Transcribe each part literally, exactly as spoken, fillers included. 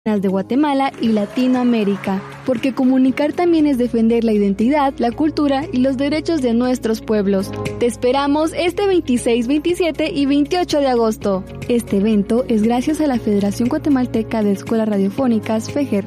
de Guatemala y Latinoamérica, porque comunicar también es defender la identidad, la cultura y los derechos de nuestros pueblos. Te esperamos este veintiséis, veintisiete y veintiocho de agosto. Este evento es gracias a la Federación Guatemalteca de Escuelas Radiofónicas, FEGER.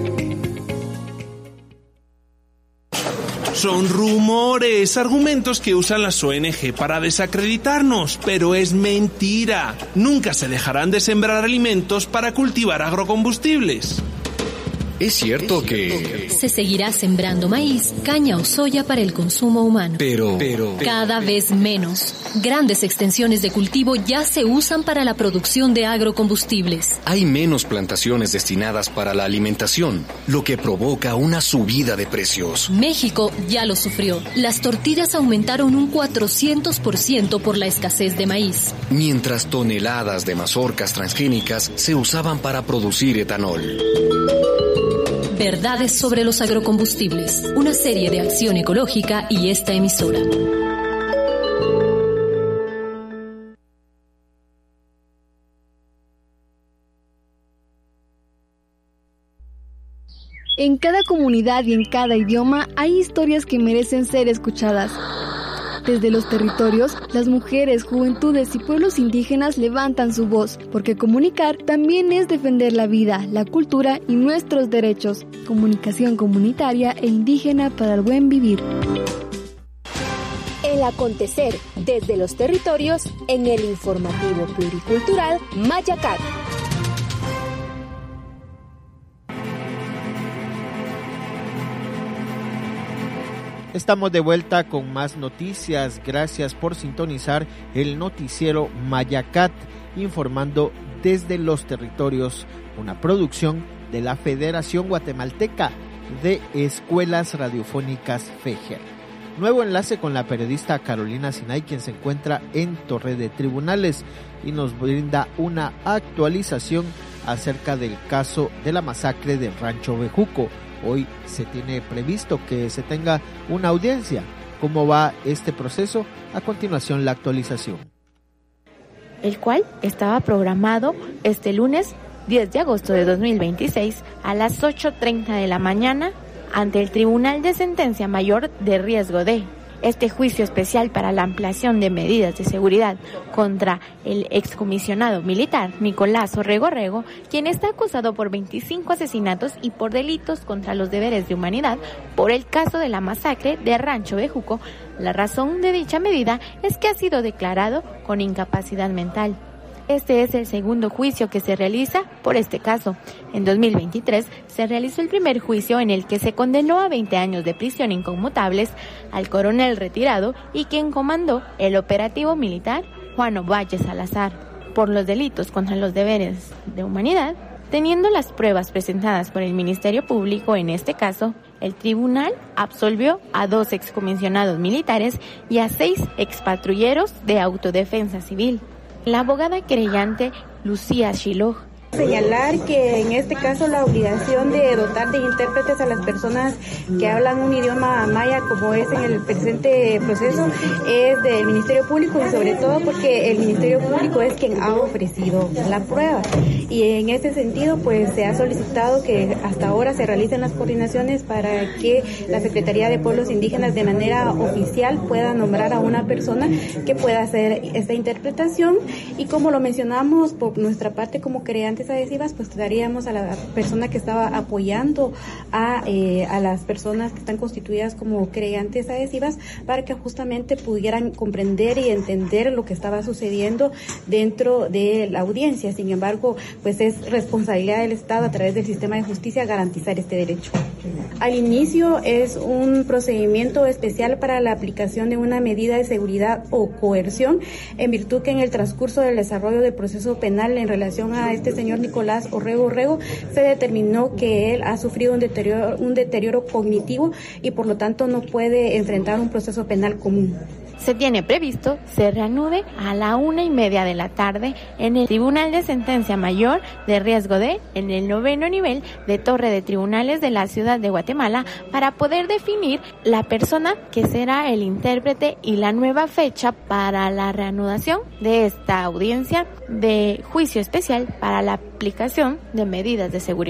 Son rumores, argumentos que usan las O N G para desacreditarnos, pero es mentira. Nunca se dejarán de sembrar alimentos para cultivar agrocombustibles. Es cierto que se seguirá sembrando maíz, caña o soya para el consumo humano. Pero, pero cada vez menos. Grandes extensiones de cultivo ya se usan para la producción de agrocombustibles. Hay menos plantaciones destinadas para la alimentación, lo que provoca una subida de precios. México ya lo sufrió. Las tortillas aumentaron un cuatrocientos por ciento por la escasez de maíz. Mientras toneladas de mazorcas transgénicas se usaban para producir etanol. Verdades sobre los agrocombustibles, una serie de acción ecológica y esta emisora. En cada comunidad y en cada idioma hay historias que merecen ser escuchadas. Desde los territorios, las mujeres, juventudes y pueblos indígenas levantan su voz, porque comunicar también es defender la vida, la cultura y nuestros derechos. Comunicación comunitaria e indígena para el buen vivir. El acontecer desde los territorios en el informativo pluricultural Mayacat. Estamos de vuelta con más noticias. Gracias por sintonizar el noticiero Mayacat, informando desde los territorios, una producción de la Federación Guatemalteca de Escuelas Radiofónicas FEGER. Nuevo enlace con la periodista Carolina Sinay, quien se encuentra en Torre de Tribunales y nos brinda una actualización acerca del caso de la masacre del Rancho Bejuco. Hoy se tiene previsto que se tenga una audiencia. ¿Cómo va este proceso? A continuación, la actualización. El cual estaba programado este lunes diez de agosto de dos mil veintiséis a las ocho treinta de la mañana ante el Tribunal de Sentencia Mayor de Riesgo de este juicio especial para la ampliación de medidas de seguridad contra el excomisionado militar Nicolás Orrego Rego, quien está acusado por veinticinco asesinatos y por delitos contra los deberes de humanidad por el caso de la masacre de Rancho Bejuco. La razón de dicha medida es que ha sido declarado con incapacidad mental. Este es el segundo juicio que se realiza por este caso. En dos mil veintitrés se realizó el primer juicio en el que se condenó a veinte años de prisión inconmutables al coronel retirado y quien comandó el operativo militar Juan Ovalle Salazar por los delitos contra los deberes de humanidad. Teniendo las pruebas presentadas por el Ministerio Público en este caso, el tribunal absolvió a dos excomisionados militares y a seis expatrulleros de autodefensa civil. La abogada querellante Lucía Shiloj señalar que en este caso la obligación de dotar de intérpretes a las personas que hablan un idioma maya, como es en el presente proceso, es del Ministerio Público y sobre todo porque el Ministerio Público es quien ha ofrecido la prueba. Y en ese sentido, pues se ha solicitado que hasta ahora se realicen las coordinaciones para que la Secretaría de Pueblos Indígenas de manera oficial pueda nombrar a una persona que pueda hacer esta interpretación. Y como lo mencionamos por nuestra parte como creantes adhesivas, pues daríamos a la persona que estaba apoyando a, eh, a las personas que están constituidas como creantes adhesivas para que justamente pudieran comprender y entender lo que estaba sucediendo dentro de la audiencia. Sin embargo, pues es responsabilidad del Estado a través del sistema de justicia garantizar este derecho. Al inicio es un procedimiento especial para la aplicación de una medida de seguridad o coerción, en virtud que en el transcurso del desarrollo del proceso penal en relación a este señor Nicolás Orrego Orrego se determinó que él ha sufrido un deterioro, un deterioro cognitivo y por lo tanto no puede enfrentar un proceso penal común. se tiene previsto se reanude a la una y media de la tarde en el Tribunal de Sentencia Mayor de Riesgo de, en el noveno nivel de Torre de Tribunales de la Ciudad de Guatemala, para poder definir la persona que será el intérprete y la nueva fecha para la reanudación de esta audiencia de juicio especial para la aplicación de medidas de seguridad.